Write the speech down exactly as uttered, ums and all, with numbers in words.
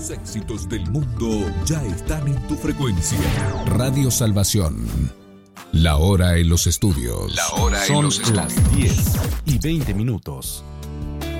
Los éxitos del mundo ya están en tu frecuencia. Radio Salvación. La hora en los estudios. La hora en Son los estudios. las diez y veinte minutos.